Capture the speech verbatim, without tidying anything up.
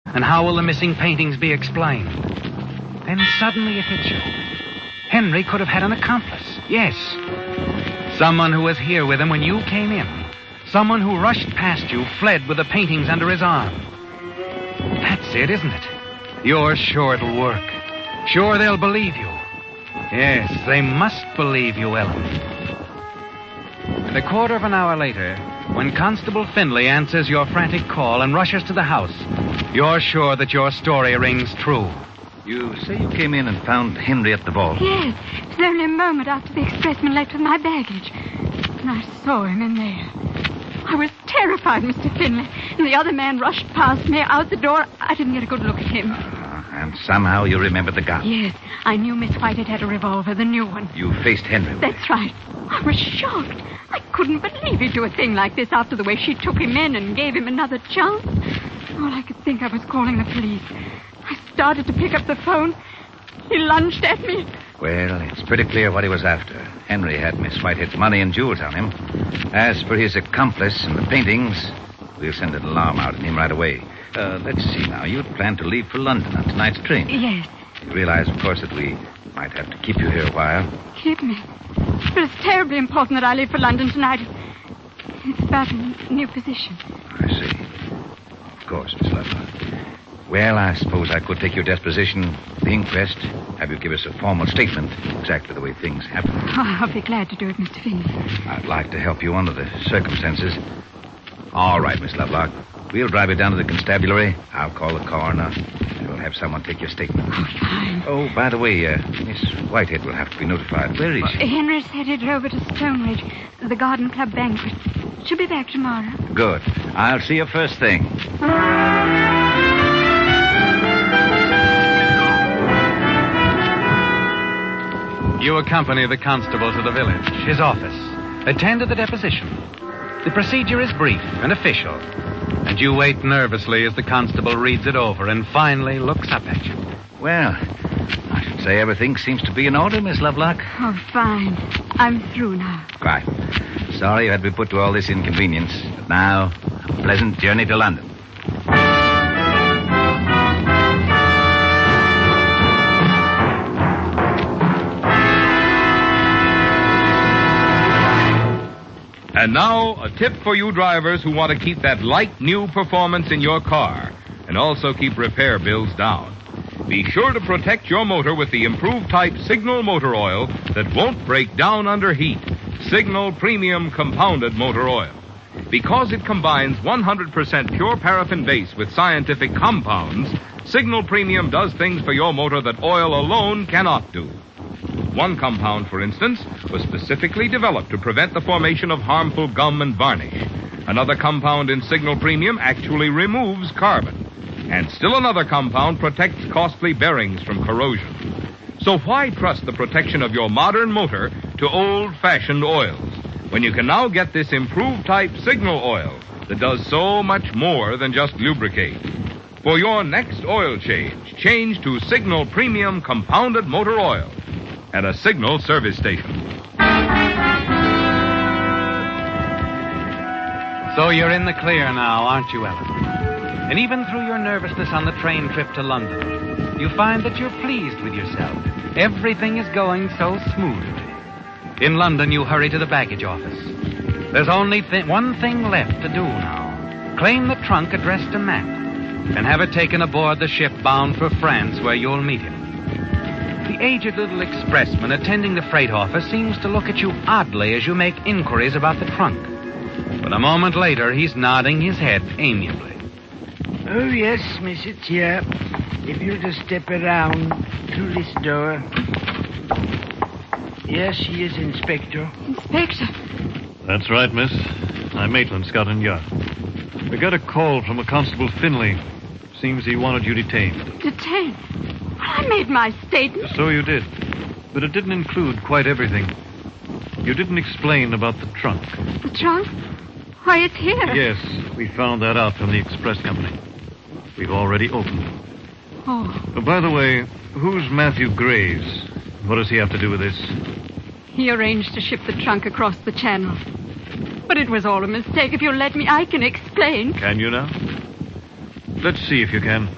And how will the missing paintings be explained? Then suddenly it hits you. Henry could have had an accomplice. Yes. Someone who was here with him when you came in. Someone who rushed past you, fled with the paintings under his arm. That's it, isn't it? You're sure it'll work. Sure they'll believe you. Yes, they must believe you, Ellen. And a quarter of an hour later, when Constable Finley answers your frantic call and rushes to the house, you're sure that your story rings true. You say you came in and found Henry at the vault? Yes. It was only a moment after the expressman left with my baggage. And I saw him in there. I was terrified, Mister Finley. And the other man rushed past me out the door. I didn't get a good look at him. Uh, and somehow you remembered the gun? Yes. I knew Miss Whitehead had a revolver, the new one. You faced Henry with That's it. right. I was shocked. I couldn't believe he'd do a thing like this after the way she took him in and gave him another chance. All I could think of was calling the police. I started to pick up the phone. He lunged at me. Well, it's pretty clear what he was after. Henry had Miss Whitehead's money and jewels on him. As for his accomplice and the paintings, we'll send an alarm out on him right away. Uh, let's see now. You planned to leave for London on tonight's train. Yes. You realize, of course, that we might have to keep you here a while. Keep me. But it's terribly important that I leave for London tonight. It's about a new position. I see. Of course, Miss Lovelock. Well, I suppose I could take your deposition at the inquest, have you give us a formal statement, exactly the way things happened. Oh, I'll be glad to do it, Mister Finley. I'd like to help you under the circumstances. All right, Miss Lovelock. We'll drive you down to the constabulary. I'll call the coroner, and we'll have someone take your statement. Oh, fine. Oh, by the way, uh, Miss Whitehead will have to be notified. Where is she? Henry's headed over to Stonebridge, the Garden Club banquet. She'll be back tomorrow. Good. I'll see you first thing. You accompany the constable to the village, his office. Attend to the deposition. The procedure is brief and official. And you wait nervously as the constable reads it over and finally looks up at you. Well, I should say everything seems to be in order, Miss Lovelock. Oh, fine. I'm through now. Right. Sorry you had to be put to all this inconvenience. But now, a pleasant journey to London. And now, a tip for you drivers who want to keep that light new performance in your car and also keep repair bills down. Be sure to protect your motor with the improved type Signal motor oil that won't break down under heat. Signal Premium Compounded Motor Oil. Because it combines one hundred percent pure paraffin base with scientific compounds, Signal Premium does things for your motor that oil alone cannot do. One compound, for instance, was specifically developed to prevent the formation of harmful gum and varnish. Another compound in Signal Premium actually removes carbon. And still another compound protects costly bearings from corrosion. So why trust the protection of your modern motor to old-fashioned oils when you can now get this improved type Signal oil that does so much more than just lubricate? For your next oil change, change to Signal Premium Compounded Motor Oil at a Signal service station. So you're in the clear now, aren't you, Ellen? And even through your nervousness on the train trip to London, you find that you're pleased with yourself. Everything is going so smoothly. In London, you hurry to the baggage office. There's only th- one thing left to do now. Claim the trunk addressed to Matt and have it taken aboard the ship bound for France where you'll meet him. The aged little expressman attending the freight office seems to look at you oddly as you make inquiries about the trunk. But a moment later, he's nodding his head amiably. Oh, yes, miss, it's here. If you'll just step around through this door. Yes, he is, Inspector. Inspector? That's right, miss. I'm Maitland, Scotland Yard. We got a call from a Constable Finley. Seems he wanted you detained. Detained? Well, I made my statement. So you did. But it didn't include quite everything. You didn't explain about the trunk. The trunk? Why, it's here. Yes, we found that out from the express company. We've already opened it. Oh. Oh, by the way, who's Matthew Graves? What does he have to do with this? He arranged to ship the trunk across the channel. But it was all a mistake. If you'll let me, I can explain. Can you now? Let's see if you can.